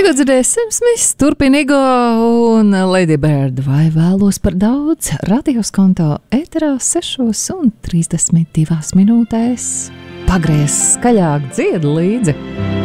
Tikko dzirdēsim Smiths, turpina Igo un Lady Bird. Vai vēlos par daudz? Radios konto ēterā 6:32. Pagriez skaļāk, dzied līdzi!